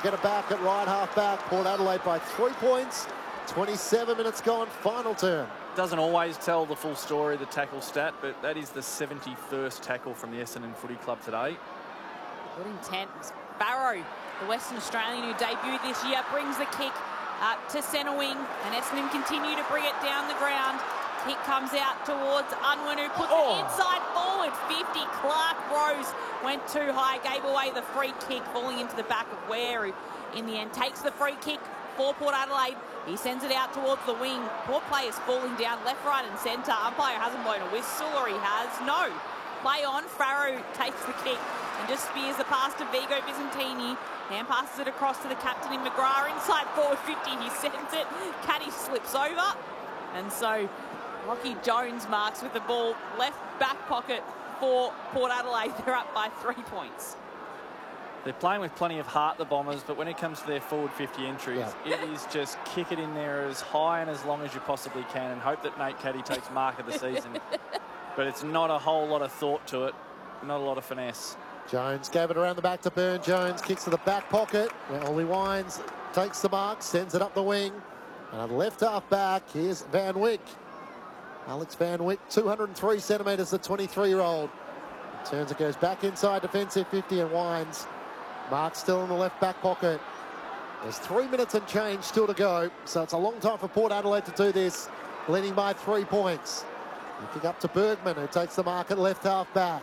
get it back at right half-back. Port Adelaide by 3 points. 27 minutes gone, final term. Doesn't always tell the full story, the tackle stat, but that is the 71st tackle from the Essendon Footy Club today. Good intent. Barrow, the Western Australian who debuted this year, brings the kick to centre wing, and Essendon continue to bring it down the ground. Kick comes out towards Unwin, who puts it inside forward. 50. Clark Rose went too high, gave away the free kick, falling into the back of Ware, who in the end takes the free kick for Port Adelaide. He sends it out towards the wing. Poor players falling down left, right and centre. Umpire hasn't blown a whistle, or he has. No. Play on. Farrow takes the kick and just spears the pass to Vigo Visentini. Hand passes it across to the captain in McGrath. Inside forward 50. He sends it. Caddy slips over. And so Lockie Jones marks with the ball left back pocket for Port Adelaide. They're up by 3 points. They're playing with plenty of heart, the Bombers, but when it comes to their forward 50 entries, it is just kick it in there as high and as long as you possibly can and hope that Nate Caddy takes mark of the season. But it's not a whole lot of thought to it, not a lot of finesse. Jones gave it around the back to Burn. Jones kicks to the back pocket. Ollie Wines takes the mark, sends it up the wing. And left half back, here's Van Wyk. Alex Van Wyk, 203 centimetres, the 23-year-old. Turns it, goes back inside defensive 50 and Wines. Mark still in the left back pocket. There's 3 minutes and change still to go. So it's a long time for Port Adelaide to do this, leading by 3 points. Looking up to Bergman, who takes the mark at left half back.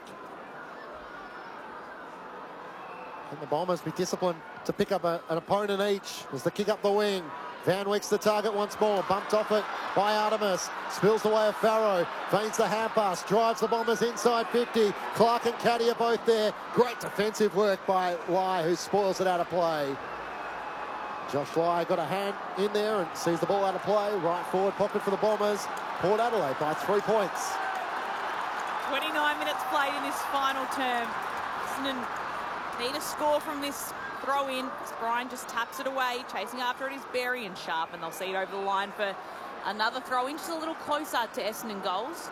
And the Bombers be disciplined to pick up an opponent each as the kick up the wing. Van Wyk's the target once more. Bumped off it by Artemis. Spills the way of Farrow. Feigns the hand pass. Drives the Bombers inside 50. Clark and Caddy are both there. Great defensive work by Lai, who spoils it out of play. Josh Lai got a hand in there and sees the ball out of play. Right forward pocket for the Bombers. Port Adelaide by 3 points. 29 minutes played in this final term. Essendon need a score from this throw in. Brian just taps it away. Chasing after it is Berry and Sharp, and they'll see it over the line for another throw in, just a little closer to Essendon goals.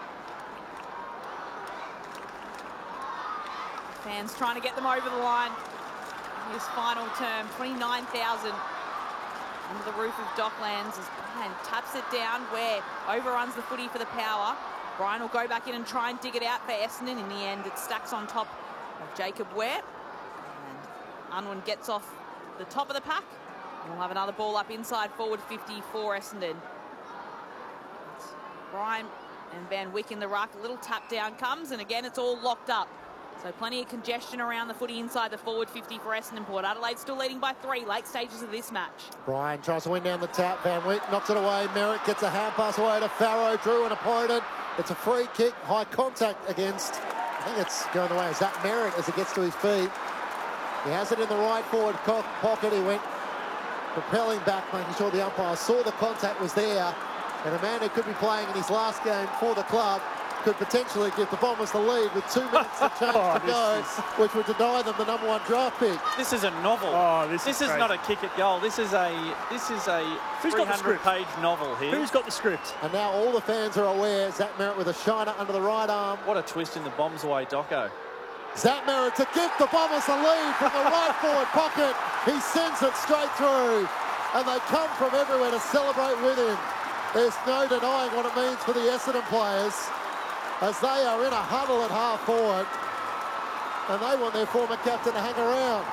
Fans trying to get them over the line in this final term. 29,000 under the roof of Docklands as Brian taps it down. Ware overruns the footy for the Power. Brian will go back in and try and dig it out for Essendon. In the end, it stacks on top of Jacob Ware. Unwin gets off the top of the pack, and we'll have another ball up inside forward 50 for Essendon. It's Brian and Van Wyk in the ruck. A little tap down comes, and again it's all locked up. So plenty of congestion around the footy inside the forward 50 for Essendon. Port Adelaide still leading by 3, late stages of this match. Brian tries to win down the tap. Van Wyk knocks it away. Merritt gets a hand pass away to Farrow. Drew an opponent. It's a free kick, high contact against, I think it's going the way of Zach Merritt as he gets to his feet. He has it in the right forward pocket. He went propelling back, making sure the umpire saw the contact was there. And a man who could be playing in his last game for the club could potentially give the Bombers the lead with 2 minutes of change to go, which would deny them the #1 draft pick. This is a novel. This is not a kick at goal. This is a 300-page novel here. Who's got the script? And now all the fans are aware. Zach Merritt with a shiner under the right arm. What a twist in the Bombs away, Docco. Zach Merritt to give the Bombers the lead from the right forward pocket. He sends it straight through, and they come from everywhere to celebrate with him. There's no denying what it means for the Essendon players as they are in a huddle at half forward, and they want their former captain to hang around.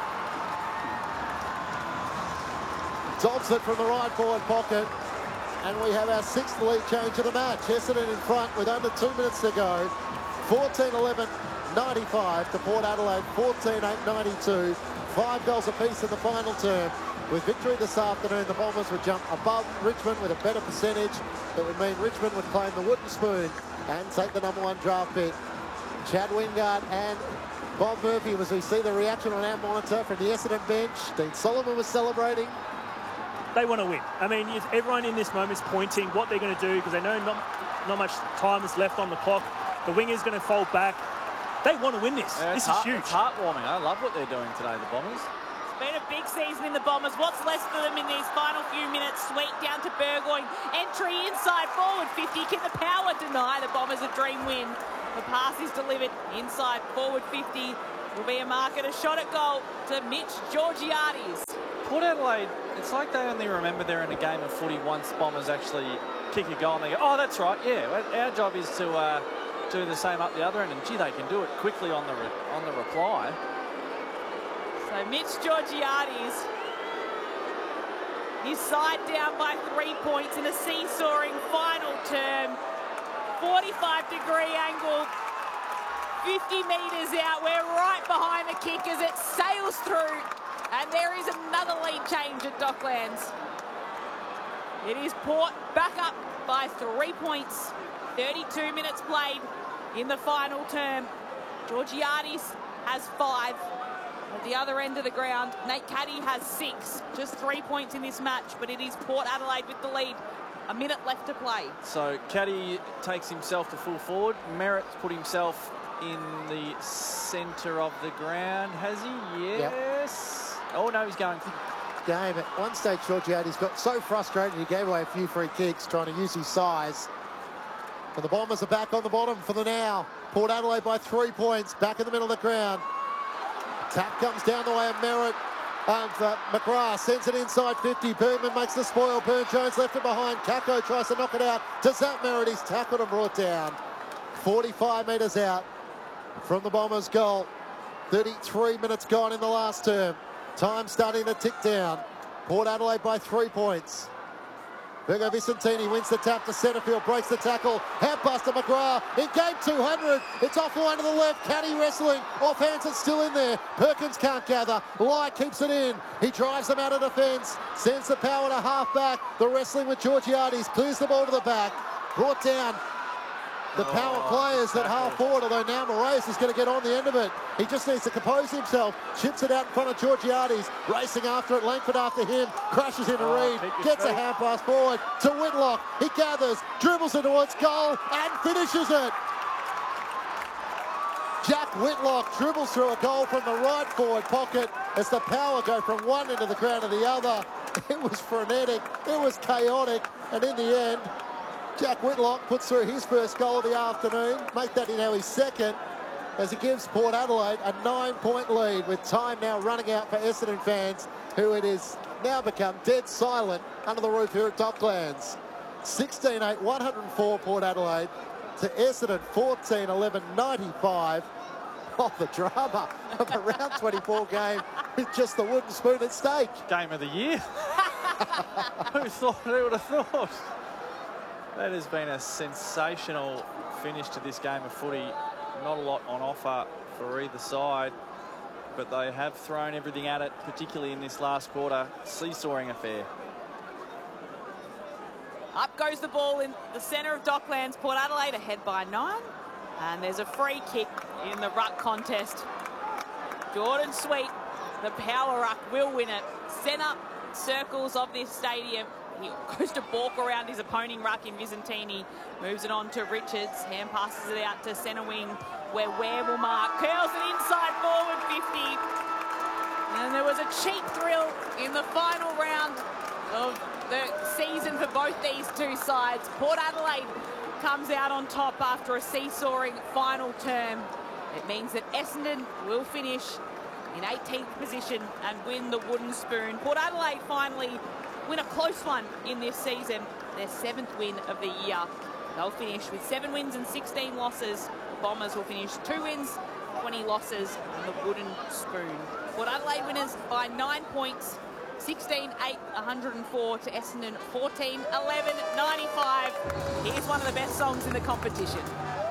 Dobs it from the right forward pocket, and we have our 6th lead change of the match. Essendon in front with under 2 minutes to go. 14-11. 95 to Port Adelaide, 14-8-92. 5 goals apiece in the final term. With victory this afternoon, the Bombers would jump above Richmond with a better percentage. That would mean Richmond would claim the wooden spoon and take the #1 draft pick. Chad Wingard and Bob Murphy, as we see the reaction on our monitor from the Essendon bench. Dean Solomon was celebrating. They want to win. I mean, everyone in this moment is pointing what they're going to do because they know not much time is left on the clock. The winger's going to fall back. They want to win this. This is huge. It's heartwarming. I love what they're doing today, the Bombers. It's been a big season in the Bombers. What's left for them in these final few minutes? Sweet down to Burgoyne. Entry inside forward 50. Can the Power deny the Bombers a dream win? The pass is delivered inside forward 50. Will be a mark and a shot at goal to Mitch Georgiades. Port Adelaide, it's like they only remember they're in a game of footy once Bombers actually kick a goal and they go, oh, that's right, yeah, our job is to do the same up the other end, and gee, they can do it quickly on the reply. So Mitch Georgiades, his side down by 3 points in a seesawing final term. 45-degree angle, 50 metres out. We're right behind the kick as it sails through, and there is another lead change at Docklands. It is Port back up by 3 points. 32 minutes played in the final term. Georgiades has 5. At the other end of the ground, Nate Caddy has 6. Just 3 points in this match, but it is Port Adelaide with the lead. A minute left to play. So Caddy takes himself to full forward. Merritt's put himself in the centre of the ground, has he? Yes. Yep. Oh, no, he's going. Game. At one stage, Georgiades got so frustrated he gave away a few free kicks trying to use his size. But the Bombers are back on the bottom for the now. Port Adelaide by 3 points, back in the middle of the ground. Tap comes down the way of Merritt. McGrath sends it inside 50. Bergman makes the spoil. Burne-Jones left it behind. Kako tries to knock it out. Does that Merritt? He's tackled and brought down. 45 metres out from the Bombers' goal. 33 minutes gone in the last term. Time starting to tick down. Port Adelaide by 3 points. Virgo Vicentini wins the tap to centre field, breaks the tackle. Hand pass to McGrath in game 200. It's off line to the left. Caddy wrestling. Off hands, it's still in there. Perkins can't gather. Lai keeps it in. He drives them out of defence. Sends the power to half back. The wrestling with Georgiades. Clears the ball to the back. Brought down the power players that half forward, although now Moraes is going to get on the end of it. He just needs to compose himself. Chips it out in front of Georgiades. Racing after it. Langford after him. Crashes into Reid. Gets a hand pass forward to Whitlock. He gathers. Dribbles it towards goal and finishes it. Jack Whitlock dribbles through a goal from the right forward pocket as the power go from one end of the ground to the other. It was frenetic. It was chaotic. And in the end, Jack Whitlock puts through his first goal of the afternoon. Make that now his second as he gives Port Adelaide a 9-point lead with time now running out for Essendon fans, who it is now become dead silent under the roof here at Docklands. 16-8, 104 Port Adelaide to Essendon 14-11-95. Oh, the drama of the round 24 game with just the wooden spoon at stake. Game of the year. Who would have thought? That has been a sensational finish to this game of footy. Not a lot on offer for either side, but they have thrown everything at it, particularly in this last quarter. Seesawing affair. Up goes the ball in the centre of Docklands. Port Adelaide ahead by 9. And there's a free kick in the ruck contest. Jordan Sweet, the power ruck, will win it. Centre circles of this stadium. He goes to balk around his opposing ruck in Vicentini. Moves it on to Richards. Hand passes it out to centre wing where Ware will mark. Curls it inside forward 50. And there was a cheap thrill in the final round of the season for both these two sides. Port Adelaide comes out on top after a seesawing final term. It means that Essendon will finish in 18th position and win the wooden spoon. Port Adelaide finally win a close one in this season, their 7th win of the year. They'll finish with 7 wins and 16 losses. The Bombers will finish 2 wins, 20 losses, and the wooden spoon. Port Adelaide winners by 9 points, 16-8, 104 to Essendon, 14-11, 95. Here's one of the best songs in the competition.